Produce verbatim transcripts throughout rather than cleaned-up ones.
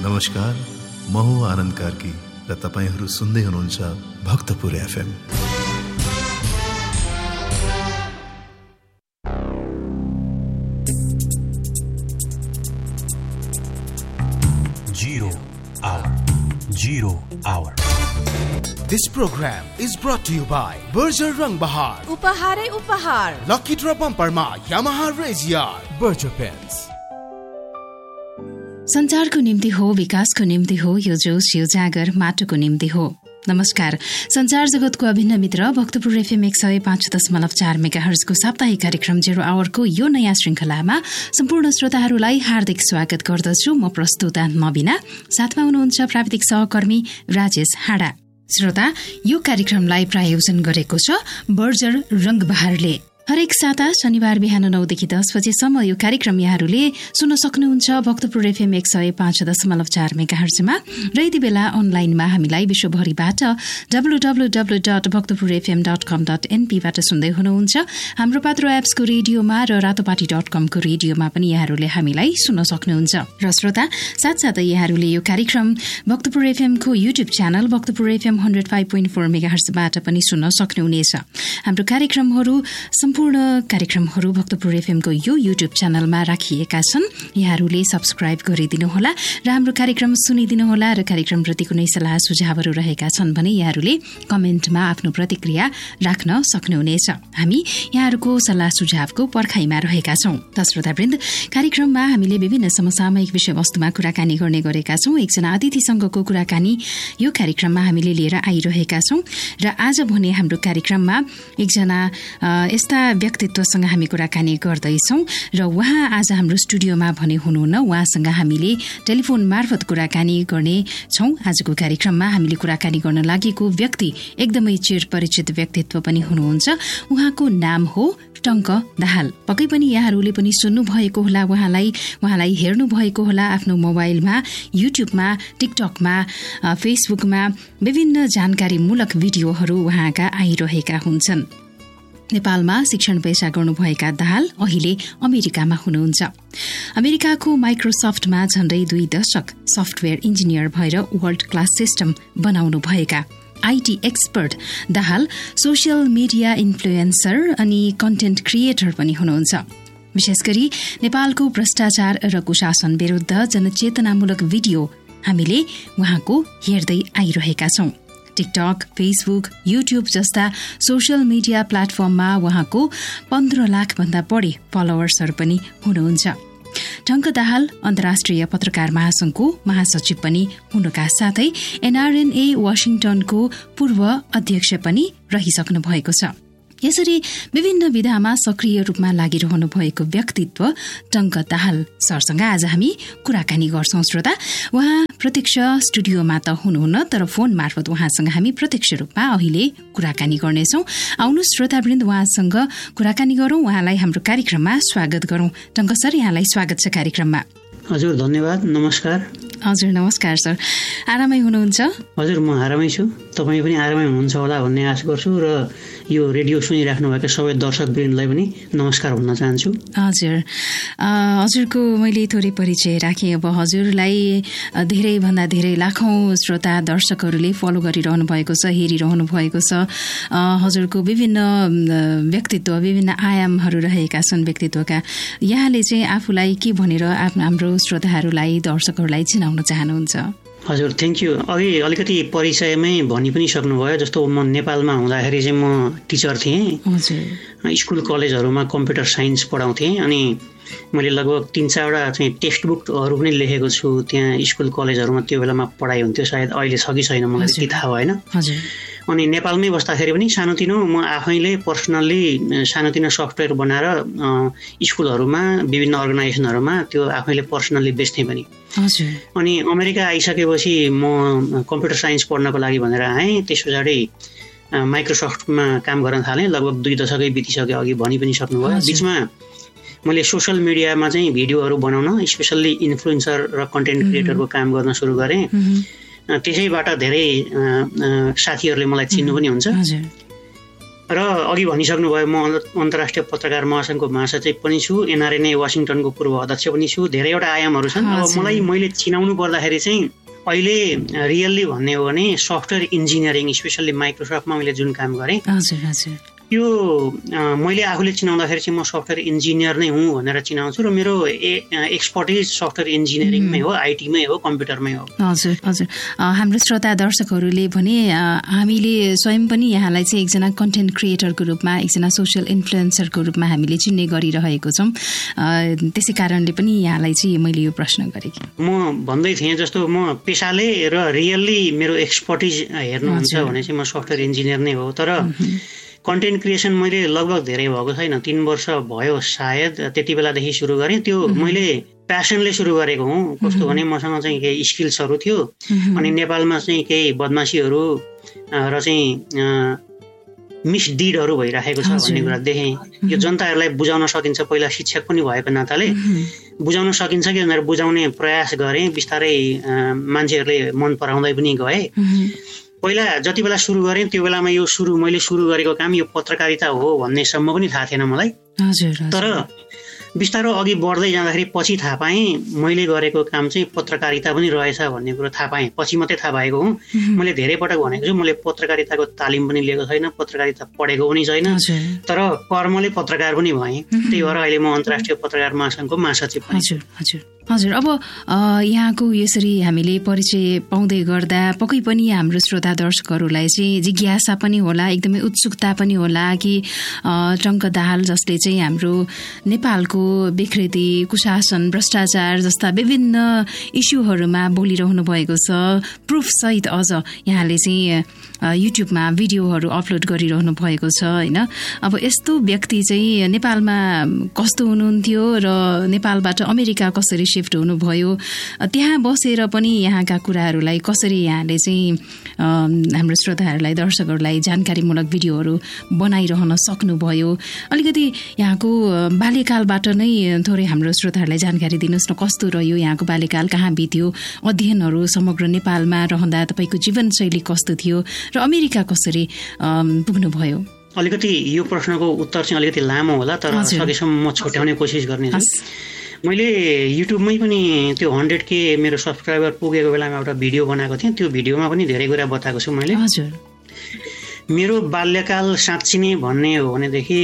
नमस्कार, म हो आनन्द कार्की र तपाईहरू सुन्दै हुनुहुन्छ Bhaktapur FM. Zero hour, zero hour. This program is brought to you by Berger Rang Bahar. उपहारै उपहार. Lucky Draw Bumper मा Yamaha Razor. Berger Pens. संचारको निम्ति हो, विकासको निम्ति हो, यो जोश यो जागर माटोको निम्ति हो। नमस्कार, संचार जगतको अभिन्न मित्र भक्तपुर एफएम एक सय पाँच दशमलव चार मेगाहर्जको साप्ताहिक कार्यक्रम जेरो आवरको यो नयाँ श्रृंखलामा सम्पूर्ण श्रोताहरूलाई हार्दिक स्वागत गर्दछु। म प्रस्तुता नबिना, साथमा हुनुहुन्छ प्राविधिक सहकर्मी राजेश हाडा। श्रोता, यो कार्यक्रमलाई प्रायोजन गरेको छ बर्जर रंगबहारले। हरेक साता शनिबार बिहान नौदेखि दस बजेसम्म यो कार्यक्रम यहाँहरूले सुन्न सक्नुहुन्छ भक्तपुर एफएम एक सय पाँच दशमलव चार मेगाहर्जमा र यति बेला अनलाइनमा हामीलाई विश्वभरिबाट W W W dot Bhaktapur FM dot कम डट एनपीबाट सुन्दै हुनुहुन्छ। हाम्रो पात्रो एप्सको रेडियोमा र रातोपाटी डट कमको रेडियोमा पनि यहाँहरूले हामीलाई सुन्न सक्नुहुन्छ। र श्रोता, साथसाथै यहाँहरूले यो कार्यक्रम Bhaktapur एफएमको YouTube channel Bhaktapur FM hundred five point four मेगाहर्जबाट पनि सुन्न सक्नुहुनेछ। हाम्रो कार्यक्रमहरू सम्पूर्ण कार्यक्रमहरू भक्तपुर एफएमको यो युट्युब च्यानलमा राखिएका छन्। यहाँहरूले सब्स्क्राइब गरिदिनुहोला र हाम्रो कार्यक्रम सुनिदिनुहोला र कार्यक्रमप्रति कुनै सल्लाह सुझावहरू रहेका छन् भने यहाँहरूले कमेन्टमा आफ्नो प्रतिक्रिया राख्न सक्नुहुनेछ। हामी यहाँहरूको सल्लाह सुझावको पर्खाइमा रहेका छौं। त श्रोतावृन्द, कार्यक्रममा हामीले विभिन्न समसामयिक विषयवस्तुमा कुराकानी गर्ने गरेका छौं। एकजना अतिथिसँगको कुराकानी यो कार्यक्रममा हामीले लिएर आइरहेका छौं र आज भने हाम्रो कार्यक्रममा एकजना यस्ता व्यक्तित्वसँग हामी कुराकानी गर्दैछौं र उहाँ आज हाम्रो स्टुडियोमा भने हुनुहुन्न। उहाँसँग हामीले टेलिफोन मार्फत कुराकानी गर्ने छौं। आजको कार्यक्रममा हामीले कुराकानी गर्न लागेको व्यक्ति एकदमै चिर परिचित व्यक्तित्व पनि हुनुहुन्छ। उहाँको नाम हो टंक दाहाल। पक्कै पनि यहाँहरूले पनि सुन्नु भएको होला, उहाँलाई उहाँलाई हेर्नु भएको होला आफ्नो मोबाइलमा, युट्युबमा, टिकटकमा, फेसबुकमा विभिन्न जानकारीमूलक भिडियोहरू उहाँका आइरहेका हुन्छन्। नेपालमा शिक्षण पेशा गर्नुभएका दाहाल अहिले अमेरिकामा हुनुहुन्छ। अमेरिकाको माइक्रोसफ्टमा झण्डै दुई दशक सफ्टवेयर इन्जिनियर भएर वर्ल्ड क्लास सिस्टम बनाउनु भएका IT expert Dahal social media influencer अनि कन्टेन्ट क्रिएटर पनि हुनुहुन्छ। विशेष गरी नेपालको भ्रष्टाचार र कुशासन विरूद्ध जनचेतनामूलक भिडियो हामीले उहाँको हेर्दै आइरहेका छौं। टिकटक, फेसबुक, युट्युब जस्ता सोशल मिडिया प्लेटफर्ममा उहाँको पन्ध्र लाख भन्दा बढ़ी फलोवर्सहरू पनि हुनुहुन्छ। टंक दाहाल अन्तर्राष्ट्रिय पत्रकार महासंघको महासचिव पनि हुनुका साथै एनआरएनए वाशिङटनको पूर्व अध्यक्ष पनि रहिसक्नु भएको छ। यसरी विभिन्न विधामा सक्रिय रूपमा लागिरहनु भएको व्यक्तित्व टंक दाहाल सरसँग आज हामी कुराकानी गर्छौं। श्रोता, उहाँ प्रत्यक्ष स्टुडियोमा त हुनुहुन्न, तर फोन मार्फत उहाँसँग हामी प्रत्यक्ष रूपमा अहिले कुराकानी गर्नेछौं। आउनु श्रोतावृन्द, उहाँसँग कुराकानी गरौं, उहाँलाई हाम्रो कार्यक्रममा स्वागत गरौं। टंक सर, यहाँलाई स्वागत छ कार्यक्रममा। हजुर, धन्यवाद। नमस्कार। हजुर, नमस्कार सर। आरामै हुनुहुन्छ? हजुर, म आरामै छु। तपाईँ पनि आरामै हुनुहुन्छ होला भन्ने आशा गर्छु र यो रेडियो सुनिराख्नुभएका सबै दर्शकवृन्दलाई पनि नमस्कार भन्न चाहन्छु। हजुर, हजुरको मैले थोरै परिचय राखेँ। अब हजुरलाई धेरैभन्दा धेरै लाखौं श्रोता दर्शकहरूले फलो गरिरहनु भएको छ, हेरिरहनु भएको छ। हजुरको विभिन्न व्यक्तित्व, विभिन्न आयामहरू रहेका छन् व्यक्तित्वका। यहाँले चाहिँ आफूलाई के भनेर हाम्रो श्रोताहरूलाई, दर्शकहरूलाई चिनाउन चाहनुहुन्छ? हजुर, थ्याङ्क यू। अघि अलिकति परिचयमै भनि पनि सक्नुभयो। जस्तो म नेपालमा हुँदाखेरि चाहिँ म टिचर थिएँ। स्कुल कलेजहरूमा कम्प्युटर साइन्स पढाउँथेँ अनि मैले लगभग तीन चारवटा चाहिँ टेक्स्ट बुकहरू पनि लेखेको छु। त्यहाँ स्कुल कलेजहरूमा त्यो बेलामा पढाइ हुन्थ्यो, सायद अहिले छ कि छैन मलाई त्यति थाहा भएन। अनि नेपालमै बस्दाखेरि पनि सानोतिनो म आफैले पर्सनल्ली सानोतिनो सफ्टवेयर बनाएर स्कुलहरूमा, विभिन्न अर्गनाइजेसनहरूमा त्यो आफैले पर्सनल्ली बेच्थेँ पनि। अनि अमेरिका आइसकेपछि म कम्प्युटर साइन्स पढ्नको लागि भनेर आएँ। त्यस पछाडि माइक्रोसफ्टमा काम गर्न थालेँ। लगभग दुई दशकै बितिसक्यो, अघि भनि पनि सक्नुभयो। बिचमा मैले सोशल मिडियामा चाहिँ भिडियोहरू बनाउन, स्पेसल्ली इन्फ्लुएन्सर र कन्टेन्ट क्रिएटरको काम गर्न सुरु गरेँ। त्यसैबाट धेरै साथीहरूले मलाई चिन्नु पनि हुन्छ। र अघि भनिसक्नुभयो म अन्तर्राष्ट्रिय पत्रकार महासङ्घको महासचिव पनि छु, एनआरएनए वासिङटनको पूर्व अध्यक्ष पनि छु, धेरैवटा आयामहरू छन्। अब मलाई मैले चिनाउनु पर्दाखेरि चाहिँ अहिले रियल्ली भन्ने हो भने सफ्टवेयर इन्जिनियरिङ स्पेसल्ली माइक्रोसफ्टमा मैले जुन काम गरेँ त्यो मैले आफूले चिनाउँदाखेरि चाहिँ म सफ्टवेयर इन्जिनियर नै हुँ भनेर चिनाउँछु र मेरो एक्सपर्टिज सफ्टवेयर इन्जिनियरिङमै हो, आइटीमै हो, कम्प्युटरमै हो। हजुर हजुर हाम्रो श्रोता दर्शकहरूले भने हामीले स्वयं पनि यहाँलाई चाहिँ एकजना कन्टेन्ट क्रिएटरको रूपमा, एकजना सोसियल इन्फ्लुएन्सरको रूपमा हामीले चिन्ने गरिरहेको छौँ, त्यसै कारणले पनि यहाँलाई चाहिँ मैले यो प्रश्न गरेँ। म भन्दै थिएँ जस्तो म पेसाले र रियल्ली मेरो एक्सपर्टिज हेर्नुहुन्छ भने चाहिँ म सफ्टवेयर इन्जिनियर नै हो। तर कन्टेन्ट क्रिएसन मैले लगभग धेरै भएको छैन, तीन वर्ष भयो सायद, त्यति बेलादेखि सुरु गरेँ। त्यो मैले प्यासनले सुरु गरेको हुँ। कस्तो भने मसँग चाहिँ केही स्किल्सहरू थियो अनि नेपालमा चाहिँ केही बदमासीहरू र चाहिँ मिसडिडहरू भइराखेको छ भन्ने कुरा देखेँ। यो जनताहरूलाई बुझाउन सकिन्छ, पहिला शिक्षक पनि भएको नाताले बुझाउन सकिन्छ कि भनेर बुझाउने प्रयास गरेँ। बिस्तारै मान्छेहरूले मन पराउँदै पनि गए। पहिला जति बेला सुरु गरेँ त्यो बेलामा यो सुरु मैले सुरु गरेको काम यो पत्रकारिता हो भन्नेसम्म पनि थाहा थिएन मलाई। तर बिस्तारो अघि बढ्दै जाँदाखेरि पछि थाहा पाएँ मैले गरेको काम चाहिँ पत्रकारिता पनि रहेछ भन्ने कुरो थाहा पाएँ। पछि मात्रै थाहा पाएको हुँ। मैले धेरै पटक भनेको छु मैले पत्रकारिताको तालिम पनि लिएको छैन, पत्रकारिता पढेको पनि छैन, तर कर्मले पत्रकार पनि भएँ। त्यही भएर अहिले म अन्तर्राष्ट्रिय पत्रकार महासङ्घको महासचिव पनि। हजुर हजुर हजुर अब यहाँको यसरी हामीले परिचय पाउँदै गर्दा पक्कै पनि हाम्रो श्रोता दर्शकहरूलाई चाहिँ जिज्ञासा पनि होला, एकदमै उत्सुकता पनि होला कि टङ्क दाहाल जसले चाहिँ हाम्रो नेपालको विकृति, कुशासन, भ्रष्टाचार जस्ता विभिन्न इस्युहरूमा बोलिरहनु भएको छ, प्रुफ सहित अझ यहाँले चाहिँ युट्युबमा भिडियोहरू अपलोड गरिरहनु भएको छ होइन। अब यस्तो व्यक्ति चाहिँ नेपालमा कस्तो हुनुहुन्थ्यो र नेपालबाट अमेरिका कसरी सिफ्ट हुनुभयो, त्यहाँ बसेर पनि यहाँका कुराहरूलाई कसरी यहाँले चाहिँ हाम्रो श्रोताहरूलाई, दर्शकहरूलाई जानकारीमूलक भिडियोहरू बनाइरहन सक्नुभयो, अलिकति यहाँको बाल्यकालबाट नै थोरै हाम्रो श्रोताहरूलाई जानकारी दिनुहोस् न। कस्तो रह्यो यहाँको बाल्यकाल, कहाँ बित्यो, अध्ययनहरू समग्र नेपालमा रहँदा तपाईँको जीवनशैली कस्तो थियो र अमेरिका कसरी पुग्नुभयो? अलिकति यो प्रश्नको उत्तर चाहिँ अलिकति लामो होला, तर सकेसम्म म छुट्याउने कोसिस गर्नेछु। मैले युट्युबमै पनि त्यो हन्ड्रेड के मेरो सब्सक्राइबर पुगेको बेलामा एउटा भिडियो बनाएको थिएँ। त्यो भिडियोमा पनि धेरै कुरा बताएको छु मैले। हजुर मेरो बाल्यकाल साँच्ची नै भन्ने हो भनेदेखि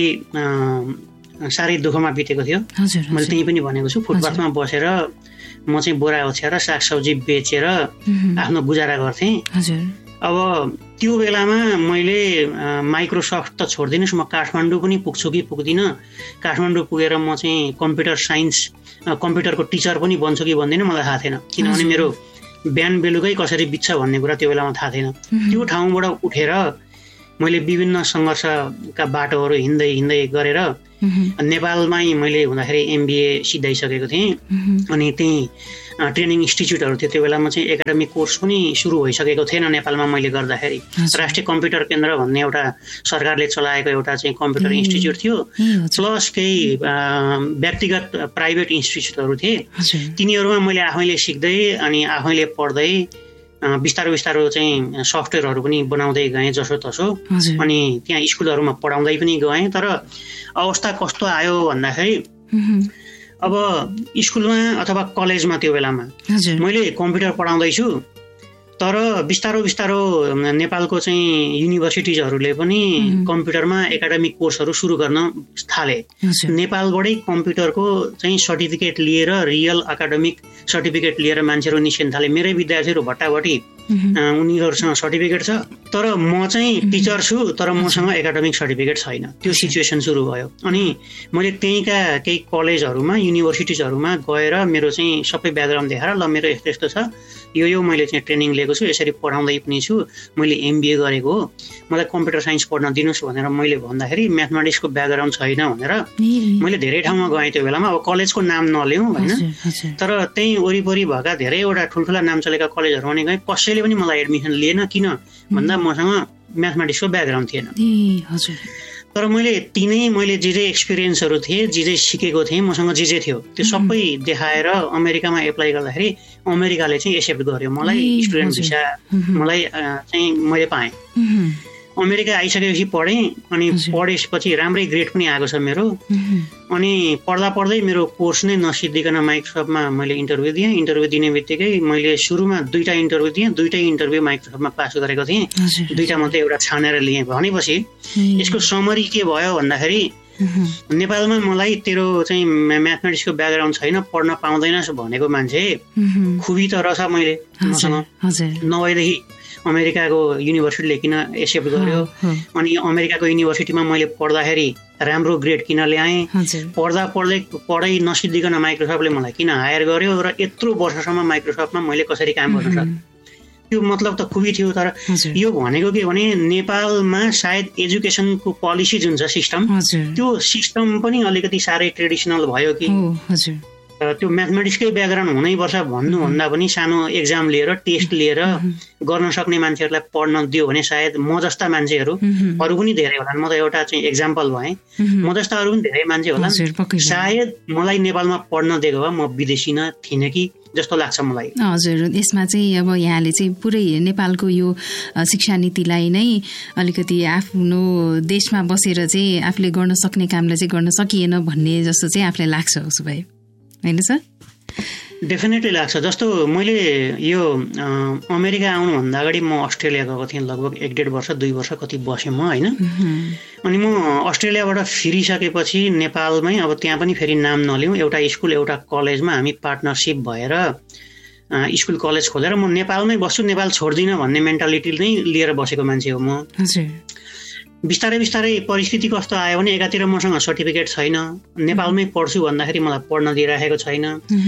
साह्रै दुःखमा बितेको थियो। मैले त्यही पनि भनेको छु, फुटपाथमा बसेर म चाहिँ बोरा ओछ्याएर सागसब्जी बेचेर आफ्नो गुजारा गर्थेँ। अब त्यो बेलामा मैले माइक्रोसफ्ट त छोडिदिनुहोस्, म काठमाडौँ पनि पुग्छु कि पुग्दिनँ, काठमाडौँ पुगेर म चाहिँ कम्प्युटर साइन्स कम्प्युटरको टिचर पनि बन्छु कि भन्दिनँ मलाई थाहा थिएन। किनभने मेरो बिहान बेलुकै कसरी बित्छ भन्ने कुरा त्यो बेलामा थाहा थिएन। त्यो ठाउँबाट उठेर मैले विभिन्न सङ्घर्षका बाटोहरू हिँड्दै हिँड्दै गरेर नेपालमै मैले हुँदाखेरि एमबिए सिधाइसकेको थिएँ। अनि त्यही ट्रेनिङ इन्स्टिच्युटहरू थियो त्यो बेलामा चाहिँ एकाडेमिक कोर्स पनि सुरु भइसकेको थिएन नेपालमा मैले गर्दाखेरि। राष्ट्रिय कम्प्युटर केन्द्र भन्ने एउटा सरकारले चलाएको एउटा चाहिँ कम्प्युटर इन्स्टिच्युट थियो, प्लस केही व्यक्तिगत प्राइभेट इन्स्टिच्युटहरू थिए। तिनीहरूमा मैले आफैले सिक्दै अनि आफैले पढ्दै बिस्तारो बिस्तारो चाहिँ सफ्टवेयरहरू पनि बनाउँदै गएँ जसो तसो। अनि त्यहाँ स्कुलहरूमा पढाउँदै पनि गएँ। तर अवस्था कस्तो आयो भन्दाखेरि अब स्कुलमा अथवा कलेजमा त्यो बेलामा मैले कम्प्युटर पढाउँदैछु, तर बिस्तारो बिस्तारो नेपालको चाहिँ युनिभर्सिटिजहरूले पनि कम्प्युटरमा एकाडेमिक कोर्सहरू सुरु गर्न थाले। नेपालबाटै कम्प्युटरको चाहिँ सर्टिफिकेट लिएर रियल एकाडेमिक सर्टिफिकेट लिएर मान्छेहरू निस्किन थाले। मेरै विद्यार्थीहरू भट्टाभट्टी उनीहरूसँग सर्टिफिकेट छ, तर म चाहिँ टिचर छु तर मसँग एकाडेमिक सर्टिफिकेट छैन। त्यो सिचुएसन सुरु भयो। अनि मैले त्यहीँका केही कलेजहरूमा युनिभर्सिटिजहरूमा गएर मेरो चाहिँ सबै ब्याकग्राउन्ड देखाएर ल मेरो यस्तो यस्तो छ, यो यो मैले चाहिँ ट्रेनिङ लिएको छु, यसरी पढाउँदै पनि छु, मैले एमबिए गरेको हो, मलाई कम्प्युटर साइन्स पढ्न दिनुहोस् भनेर मैले भन्दाखेरि म्याथमेटिक्सको ब्याकग्राउन्ड छैन भनेर मैले धेरै ठाउँमा गएँ त्यो बेलामा। अब कलेजको नाम नलिउँ होइन, तर त्यहीँ वरिपरि भएका धेरैवटा ठुल्ठुला नाम चलेका कलेजहरू पनि गएँ, कसैले पनि मलाई एडमिसन लिएन। किन भन्दा मसँग म्याथमेटिक्सको ब्याकग्राउन्ड थिएन। तर मैले तिनै मैले जे जे एक्सपिरियन्सहरू थिए, जे जे सिकेको थिएँ, मसँग जे जे थियो त्यो सबै देखाएर अमेरिकामा एप्लाई गर्दाखेरि अमेरिकाले चाहिँ एक्सेप्ट गर्यो मलाई, स्टुडेन्ट भिसा मलाई चाहिँ मैले पाएँ। अमेरिका आइसकेपछि पढेँ अनि पढेपछि राम्रै ग्रेड पनि आएको छ मेरो। अनि पढ्दा पढ्दै मेरो कोर्स नै नसिद्धिकन माइक्रोसफ्टमा मैले इन्टरभ्यू दिएँ। इन्टरभ्यू दिने बित्तिकै मैले सुरुमा दुईवटा इन्टरभ्यू दिएँ, दुईटै इन्टरभ्यू माइक्रोसफ्टमा पास गरेको थिएँ, दुईवटा मात्रै एउटा छानेर लिएँ। भनेपछि यसको समरी के भयो भन्दाखेरि नेपालमा मलाई तेरो चाहिँ म्याथमेटिक्सको ब्याकग्राउन्ड छैन, पढ्न पाउँदैनस् भनेको मान्छे खुबी त रहेछ मैले मसँग, नभएदेखि अमेरिकाको युनिभर्सिटीले किन एक्सेप्ट गर्यो। अनि अमेरिकाको युनिभर्सिटीमा मैले पढ्दाखेरि राम्रो ग्रेड किन ल्याएँ, पढ्दा पढ्दै पढाइ नसिद्धिकन माइक्रोसफ्टले मलाई किन हायर गर्यो र यत्रो वर्षसम्म माइक्रोसफ्टमा मैले कसरी काम गर्न सक्छु, त्यो मतलब त खुबी थियो। तर यो भनेको के भने नेपालमा सायद एजुकेसनको पोलिसी जुन छ सिस्टम, त्यो सिस्टम पनि अलिकति साह्रै ट्रेडिसनल भयो कि त्यो म्याथमेटिक्सकै ब्याकग्राउन्ड हुनैपर्छ भन्नुभन्दा पनि सानो एक्जाम लिएर टेस्ट लिएर गर्न सक्ने मान्छेहरूलाई पढ्न दियो भने सायद म जस्ता मान्छेहरू, अरू पनि धेरै होला, म त एउटा चाहिँ एक्जाम्पल भएँ, म जस्ता अरू पनि धेरै मान्छे होला, सायद मलाई नेपालमा पढ्न दिएको भए म विदेशी न थिइनँ कि जस्तो लाग्छ मलाई। हजुर, यसमा चाहिँ अब यहाँले चाहिँ पुरै नेपालको यो शिक्षा नीतिलाई नै अलिकति आफ्नो देशमा बसेर चाहिँ आफूले गर्न सक्ने कामलाई चाहिँ गर्न सकिएन भन्ने जस्तो चाहिँ आफूलाई लाग्छ उसो भए, होइन सर? डेफिनेटली लाग्छ। जस्तो मैले यो अमेरिका आउनुभन्दा अगाडि म अस्ट्रेलिया गएको थिएँ, लगभग एक डेढ वर्ष दुई वर्ष कति बसेँ म, होइन। अनि म अस्ट्रेलियाबाट फिरिसकेपछि नेपालमै अब त्यहाँ पनि फेरि नाम नलिउँ, एउटा स्कुल एउटा कलेजमा हामी पार्टनरसिप भएर स्कुल कलेज खोलेर म नेपालमै बस्छु, नेपाल छोड्दिनँ भन्ने मेन्टालिटी नै लिएर बसेको मान्छे हो म। बिस्तारै बिस्तारै परिस्थिति कस्तो आयो भने एकातिर मसँग सर्टिफिकेट छैन, नेपालमै पढ्छु भन्दाखेरि मलाई पढ्न दिइराखेको छैन,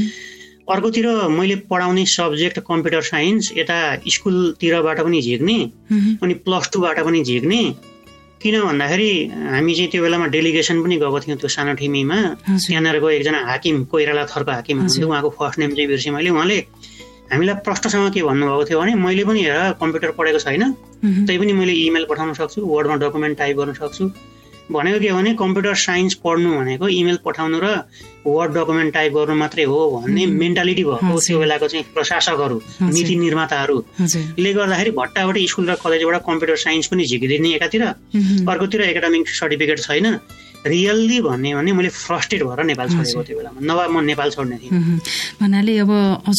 अर्कोतिर मैले पढाउने सब्जेक्ट कम्प्युटर साइन्स यता स्कुलतिरबाट पनि झिक्ने अनि प्लस टूबाट पनि झिक्ने। किन भन्दाखेरि हामी चाहिँ त्यो बेलामा डेलिगेसन पनि गएको थियौँ त्यो सानो ठिमीमा, त्यहाँनिरको एकजना हाकिम, कोइराला थरको हाकिम हुनुहुन्थ्यो, उहाँको फर्स्ट नेम चाहिँ बिर्सेँ मैले। उहाँले हामीलाई प्रष्टसँग के भन्नुभएको थियो भने मैले पनि हेर कम्प्युटर पढेको छैन, तै पनि मैले इमेल पठाउन सक्छु, वर्डमा डकुमेन्ट टाइप गर्न सक्छु। भनेको के भने कम्प्युटर साइन्स पढ्नु भनेको इमेल पठाउनु र वर्ड डकुमेन्ट टाइप गर्नु मात्रै हो भन्ने मेन्टालिटी भएको त्यो बेलाको चाहिँ प्रशासकहरू, नीति निर्माताहरूले गर्दाखेरि भट्टाभट्टी स्कुल र कलेजबाट कम्प्युटर साइन्स पनि झिकिदिने एकातिर, अर्कोतिर एकाडेमिक सर्टिफिकेट छैन। रियल्ली भन्ने भने मैले फ्रस्ट्रेट भएर नेपाल छोडेको त्यो बेलामा, नभए म नेपाल छोड्ने थिएँ। भन्नाले अब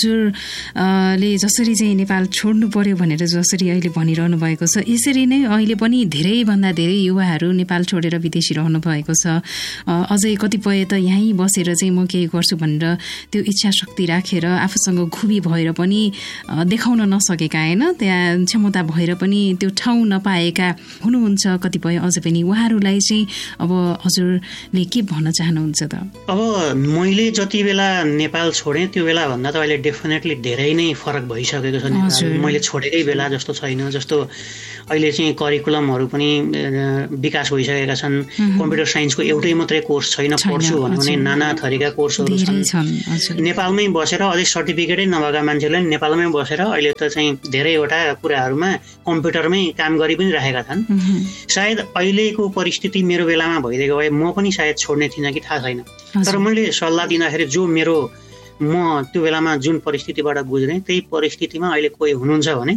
हजुरले जसरी चाहिँ नेपाल छोड्नु पर्यो भनेर जसरी अहिले भनिरहनु भएको छ, यसरी नै अहिले पनि धेरैभन्दा धेरै युवाहरू नेपाल छोडेर विदेशी रहनु भएको छ। अझै कतिपय त यहीँ बसेर चाहिँ म केही गर्छु भनेर त्यो इच्छा शक्ति राखेर आफूसँग खुबी भएर पनि देखाउन नसकेका, होइन, त्यहाँ क्षमता भएर पनि त्यो ठाउँ नपाएका हुनुहुन्छ कतिपय अझै पनि। उहाँहरूलाई चाहिँ अब हजुरले के भन्न चाहनुहुन्छ त? अब मैले जति बेला नेपाल छोडेँ त्यो बेला भन्दा त अहिले डेफिनेटली धेरै नै फरक भइसकेको छ नेपाल। मैले छोडेकै बेला जस्तो छैन। जस्तो अहिले चाहिँ करिकुलमहरू पनि विकास भइसकेका छन्। कम्प्युटर साइन्सको एउटै मात्रै कोर्स छैन, पढ्छु भन्यो भने नाना थरीका कोर्सहरू छन्। नेपालमै बसेर अझै सर्टिफिकेटै नभएका मान्छेलाई नेपालमै बसेर अहिले त चाहिँ धेरैवटा कुराहरूमा कम्प्युटरमै काम गरि पनि राखेका छन्। सायद अहिलेको परिस्थिति मेरो बेलामा भइदिएको भए म पनि सायद छोड्ने थिइनँ कि थाहा छैन। तर मैले सल्लाह दिँदाखेरि जो मेरो म त्यो बेलामा जुन परिस्थितिबाट गुज्रेँ त्यही परिस्थितिमा अहिले कोही हुनुहुन्छ भने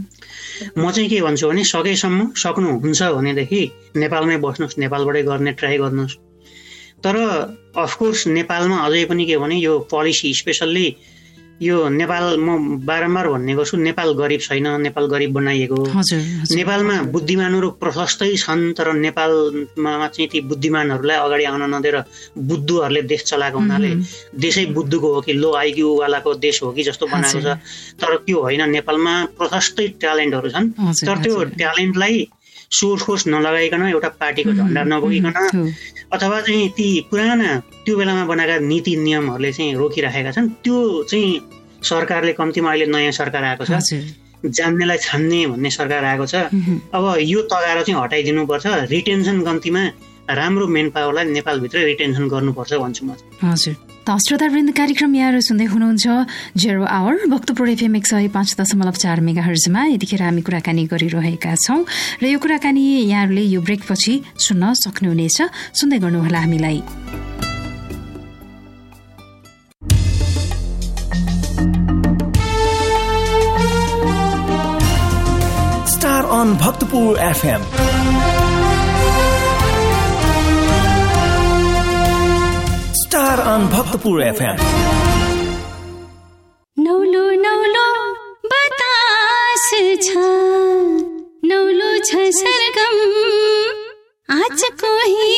म चाहिँ के भन्छु भने सकेसम्म सक्नुहुन्छ भनेदेखि नेपालमै बस्नुहोस्, नेपालबाटै गर्ने ट्राई गर्नुहोस्। तर अफकोर्स नेपालमा अझै पनि के भने यो पोलिसी स्पेसल्ली यो नेपाल म बारम्बार भन्ने गर्छु, नेपाल गरिब छैन, नेपाल गरिब बनाइएको। नेपालमा बुद्धिमानहरू प्रशस्तै छन्, तर नेपालमा चाहिँ ती बुद्धिमानहरूलाई अगाडि आउन नदिएर बुद्धुहरूले देश चलाएको हुनाले देशै बुद्धुको हो कि लो आइक्यूवालाको देश हो कि जस्तो बनाएको छ। तर त्यो होइन, नेपालमा प्रशस्तै ट्यालेन्टहरू छन्। तर त्यो ट्यालेन्टलाई सोर्स फोर्स नलगाइकन एउटा पार्टीको झन्डा नबोकिकन अथवा चाहिँ ती पुराना त्यो बेलामा बनाएका नीति नियमहरूले चाहिँ रोकिराखेका छन्। त्यो चाहिँ सरकारले कम्तीमा अहिले नयाँ सरकार आएको छ, जान्नेलाई छान्ने भन्ने सरकार आएको छ। अब यो तगारो चाहिँ हटाइदिनुपर्छ। रिटेन्सन कम्तीमा राम्रो मेन पावरलाई नेपालभित्रै रिटेन्सन गर्नुपर्छ भन्छु म। हजुर, त श्रोतावृन्द, कार्यक्रम यहाँहरू सुन्दै हुनुहुन्छ जेरो आवर भक्तपुर एफएम एक सय पाँच दशमलव चार मेगा हर्जमा। यतिखेर हामी कुराकानी गरिरहेका छौँ र यो कुराकानी यहाँहरूले यो ब्रेकपछि सुन्न सक्नुहुनेछ। सुन्दै गर्नुहोला हामीलाई। on Bhaktapur F M. Star on Bhaktapur F M. नौलो नौलो बतास छ नौलो छ सरगम आज कोही